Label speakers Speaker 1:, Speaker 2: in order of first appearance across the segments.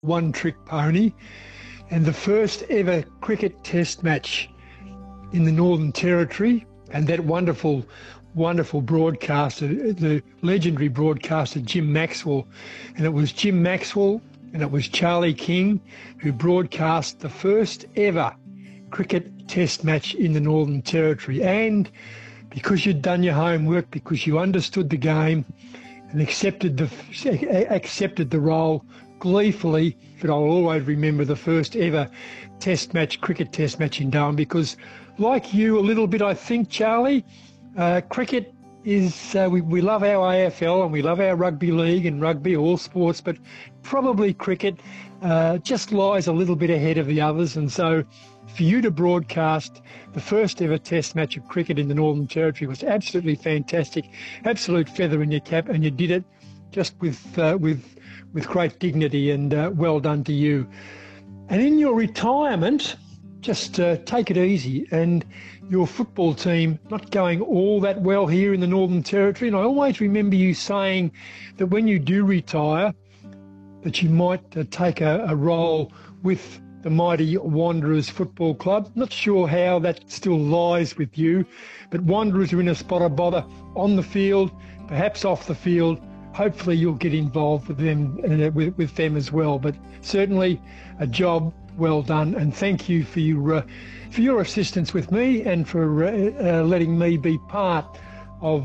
Speaker 1: one-trick pony, and the first ever cricket test match in the Northern Territory, and that wonderful broadcaster, the legendary broadcaster Jim Maxwell. And it was Jim Maxwell and it was Charlie King who broadcast the first ever cricket test match in the Northern Territory. And because you'd done your homework, because you understood the game and accepted the role gleefully, but I'll always remember the first ever cricket test match in Darwin, because like you a little bit, I think, Charlie, cricket is, we love our AFL and we love our rugby league and rugby, all sports, but probably cricket just lies a little bit ahead of the others. And so for you to broadcast the first ever test match of cricket in the Northern Territory was absolutely fantastic, absolute feather in your cap, and you did it just with great dignity, and well done to you. And in your retirement, just take it easy. And your football team not going all that well here in the Northern Territory. And I always remember you saying that when you do retire, that you might take a role with the mighty Wanderers Football Club. Not sure how that still lies with you, but Wanderers are in a spot of bother on the field, perhaps off the field. Hopefully you'll get involved with them with them as well. But certainly a job well done, and thank you for your assistance with me and for letting me be part of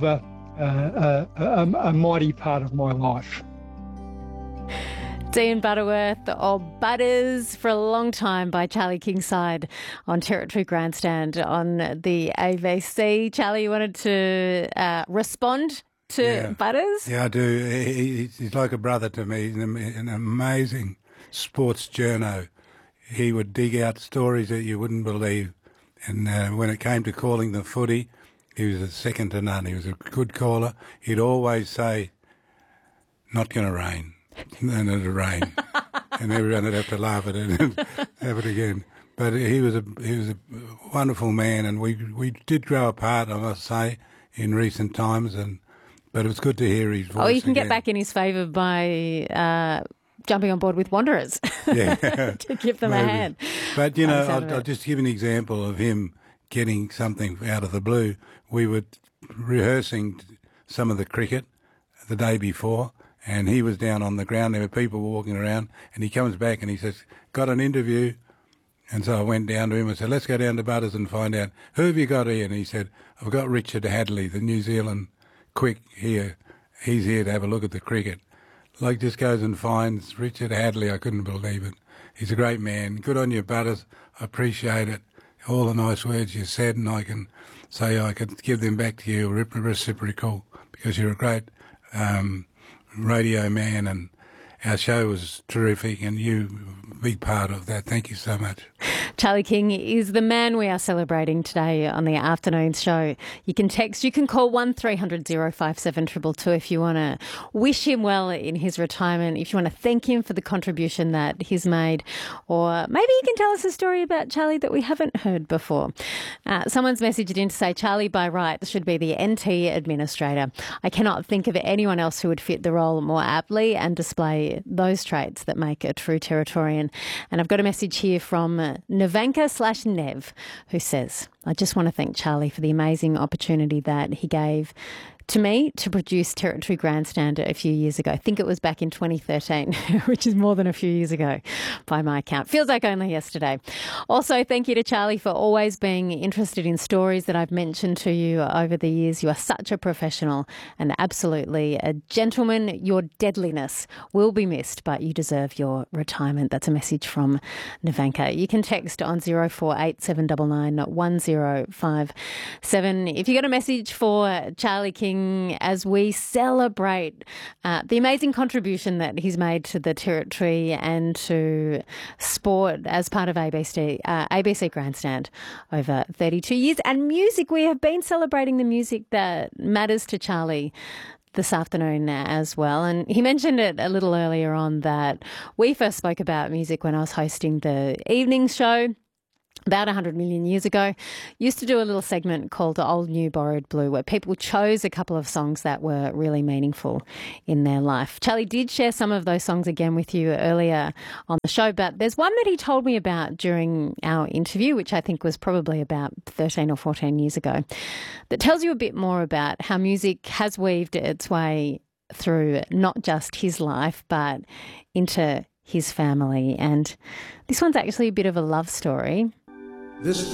Speaker 1: a mighty part of my life.
Speaker 2: Dean Butterworth, or Butters, for a long time by Charlie Kingside on Territory Grandstand on the ABC. Charlie, you wanted to respond to Butters?
Speaker 3: Yeah, I do. He's like a brother to me. He's an amazing sports journo. He would dig out stories that you wouldn't believe. And when it came to calling the footy, he was a second to none. He was a good caller. He'd always say, "Not going to rain." And then it'd rain. And everyone would have to laugh at it and have it again. But he was a wonderful man, and we did grow apart, I must say, in recent times. But it was good to hear his voice.
Speaker 2: Oh, you can
Speaker 3: again.
Speaker 2: get back in his favour by jumping on board with Wanderers to give them a hand.
Speaker 3: But, you know, I'll just give an example of him getting something out of the blue. We were rehearsing some of the cricket the day before, and he was down on the ground. There were people walking around, and he comes back and he says, "Got an interview?" And so I went down to him and said, "Let's go down to Butters and find out. Who have you got here?" And he said, "I've got Richard Hadley, the New Zealand quick here. He's here to have a look at the cricket." Like, just goes and finds Richard Hadley. I couldn't believe it. He's a great man. Good on you, Butters. I appreciate it. All the nice words you said, and I can say I could give them back to you, reciprocal, because you're a great radio man, and our show was terrific, and you a big part of that. Thank you so much.
Speaker 2: Charlie King is the man we are celebrating today on the afternoon show. You can text, you can call 1300 057 222 if you want to wish him well in his retirement, if you want to thank him for the contribution that he's made, or maybe you can tell us a story about Charlie that we haven't heard before. Someone's messaged in to say Charlie by rights should be the NT administrator. I cannot think of anyone else who would fit the role more aptly and display those traits that make a true Territorian. And I've got a message here from Nevanka/Nev, who says, "I just want to thank Charlie for the amazing opportunity that he gave to me to produce Territory Grandstand a few years ago." I think it was back in 2013, which is more than a few years ago by my account. Feels like only yesterday. Also, thank you to Charlie for always being interested in stories that I've mentioned to you over the years. You are such a professional and absolutely a gentleman. Your deadliness will be missed, but you deserve your retirement. That's a message from Nevanka. You can text on 0487 799 1057. If you got a message for Charlie King as we celebrate the amazing contribution that he's made to the Territory and to sport as part of ABC Grandstand over 32 years. And music, we have been celebrating the music that matters to Charlie this afternoon as well. And he mentioned it a little earlier on that we first spoke about music when I was hosting the evening show. about 100 million years ago, used to do a little segment called Old New Borrowed Blue, where people chose a couple of songs that were really meaningful in their life. Charlie did share some of those songs again with you earlier on the show, but there's one that he told me about during our interview, which I think was probably about 13 or 14 years ago, that tells you a bit more about how music has weaved its way through not just his life, but into his family. And this one's actually a bit of a love story.
Speaker 4: This